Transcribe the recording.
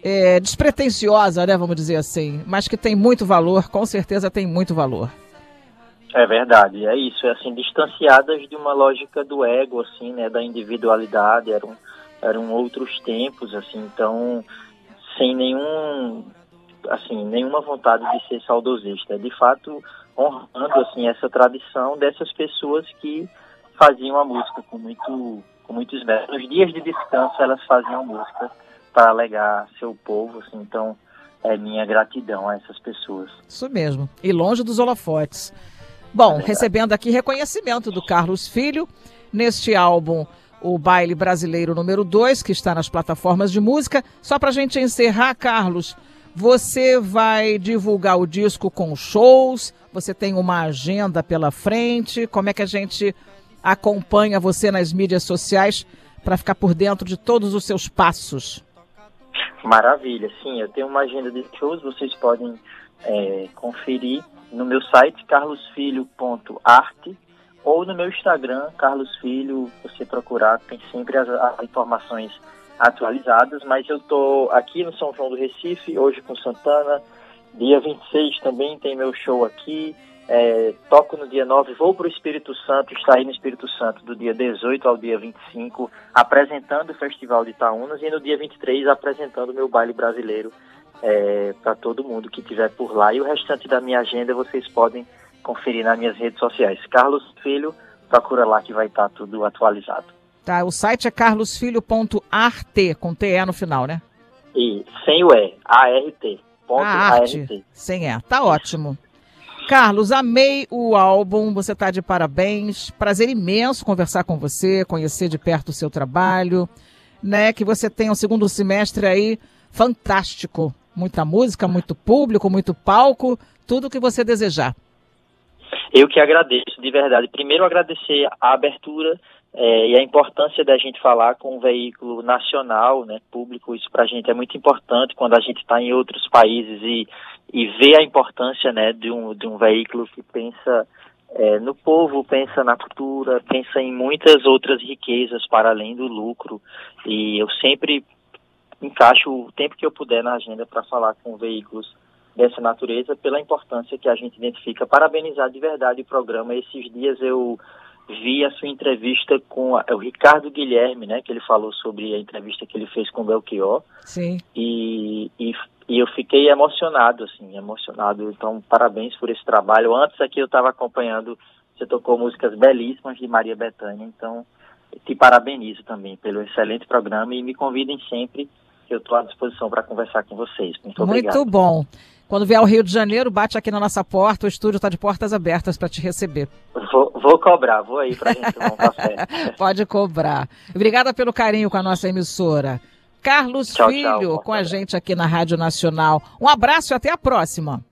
despretensiosa, né, vamos dizer assim, mas que tem muito valor, com certeza tem muito valor. É verdade, é isso, assim, distanciadas de uma lógica do ego, assim, né, da individualidade, eram outros tempos, assim, então, sem nenhuma vontade de ser saudosista, de fato, honrando, assim, essa tradição dessas pessoas que faziam a música com muito esmero. Nos dias de descanso, elas faziam música para alegar seu povo, assim, então, é minha gratidão a essas pessoas. Isso mesmo, e longe dos holofotes. Bom, recebendo aqui reconhecimento do Carlos Filho, neste álbum, o Baile Brasileiro número 2, que está nas plataformas de música. Só para a gente encerrar, Carlos, você vai divulgar o disco com shows, você tem uma agenda pela frente, como é que a gente acompanha você nas mídias sociais para ficar por dentro de todos os seus passos? Maravilha, sim, eu tenho uma agenda de shows, vocês podem conferir no meu site carlosfilho.art ou no meu Instagram, Carlos Filho, você procurar, tem sempre as informações atualizadas, mas eu estou aqui no São João do Recife, hoje com Santana, dia 26 também tem meu show aqui, toco no dia 9, vou para o Espírito Santo, estarei no Espírito Santo do dia 18 ao dia 25, apresentando o Festival de Itaúnas, e no dia 23 apresentando o meu baile brasileiro para todo mundo que estiver por lá. E o restante da minha agenda vocês podem conferir nas minhas redes sociais. Carlos Filho, procura lá que vai estar tudo atualizado. Tá, o site é carlosfilho.art, com TE no final, né? E sem o E, A-R-T. Arte, sem E, tá ótimo. Carlos, amei o álbum, você tá de parabéns, prazer imenso conversar com você, conhecer de perto o seu trabalho, né, que você tenha um segundo semestre aí fantástico, muita música, muito público, muito palco, tudo o que você desejar. Eu que agradeço, de verdade. Primeiro, agradecer a abertura e a importância da gente falar com um veículo nacional, né, público. Isso para a gente é muito importante quando a gente está em outros países e vê a importância, né, de um veículo que pensa no povo, pensa na cultura, pensa em muitas outras riquezas para além do lucro. E eu sempre encaixo o tempo que eu puder na agenda para falar com veículos dessa natureza, pela importância que a gente identifica. Parabenizar de verdade o programa. Esses dias eu vi a sua entrevista com o Ricardo Guilherme, né, que ele falou sobre a entrevista que ele fez com o Belchior. Sim. E eu fiquei emocionado. Então, parabéns por esse trabalho. Antes aqui eu estava acompanhando, você tocou músicas belíssimas de Maria Bethânia, então te parabenizo também pelo excelente programa e me convidem sempre, que eu estou à disposição para conversar com vocês. Muito obrigado. Muito bom. Quando vier ao Rio de Janeiro, bate aqui na nossa porta, o estúdio está de portas abertas para te receber. Vou cobrar, vou aí para a gente tomar um café. Pode cobrar. Obrigada pelo carinho com a nossa emissora. Carlos Filho, com a gente aqui na Rádio Nacional. Um abraço e até a próxima.